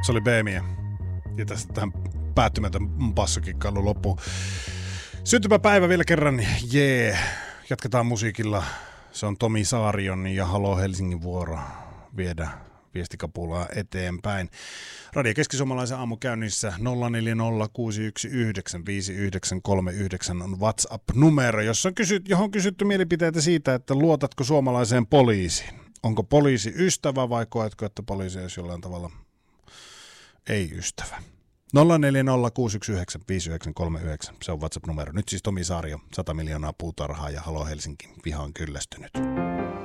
Se oli Beemie. Ja tästä tähän päättymätön passokikkailu loppuun. Syntymäpäivä vielä kerran. Jee. Jatketaan musiikilla. Se on Tomi Saarion ja Halo Helsingin vuoro viedä viestikapulaa eteenpäin. Radio Keski-Suomalaisen aamukäynnissä 0406195939 on WhatsApp-numero, johon on kysytty mielipiteitä siitä, että luotatko suomalaiseen poliisiin. Onko poliisi ystävä vai koetko, että poliisi olisi jollain tavalla ei-ystävä? 0406195939, se on WhatsApp-numero. Nyt siis Tomi Saario, 100 miljoonaa puutarhaa ja Halo Helsinki, viha on kyllästynyt.